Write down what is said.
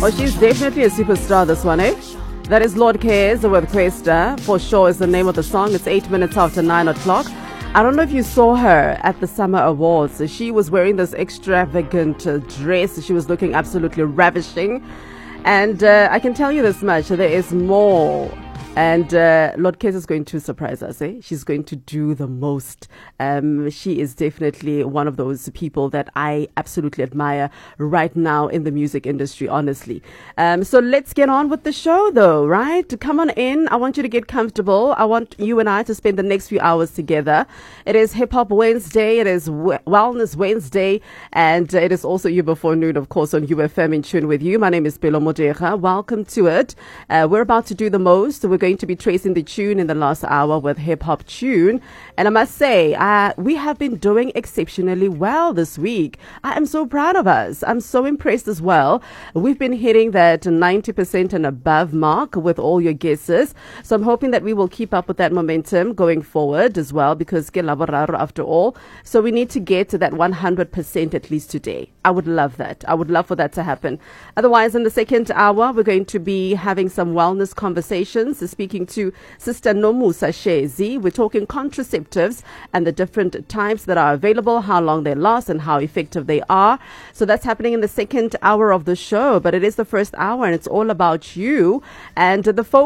Oh, she's definitely a superstar, this one, eh? That is Lord Cares with Questa. For sure is the name of the song. It's 8 minutes after 9 o'clock. I don't know if you saw her at the Summer Awards. She was wearing this extravagant dress. She was looking absolutely ravishing. And I can tell you this much, there is more. And Lord Cares is going to surprise us, eh? She's going to do the most. She is definitely one of those people that I absolutely admire right now in the music industry, honestly. So let's get on with the show, though, right? Come on in. I want you to get comfortable. I want you and I to spend the next few hours together. It is Hip Hop Wednesday. It is Wellness Wednesday. And it is also You Before Noon, of course, on UFM in tune with you. My name is Pelo Modeja. Welcome to it. We're about to do the most. We're going to be tracing the tune in the last hour with Hip Hop Tune. And I must say, we have been doing exceptionally well this week. I am so proud of us. I'm so impressed as well. We've been hitting that 90% and above mark with all your guesses. So I'm hoping that we will keep up with that momentum going forward as well, because ke laboraro after all. So we need to get to that 100% at least today. I would love that. I would love for that to happen. Otherwise, in the second hour, we're going to be having some wellness conversations, speaking to Sister Nomusa Shezi. We're talking contraceptives and the different types that are available, how long they last and how effective they are. So that's happening in the second hour of the show, but it is the first hour and it's all about you. And the focus